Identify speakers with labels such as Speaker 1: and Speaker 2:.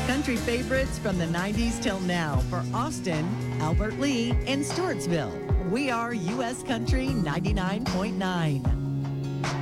Speaker 1: Country favorites from the 90s till now for Austin, Albert Lee, and Stewartsville. We are U.S. Country 99.9.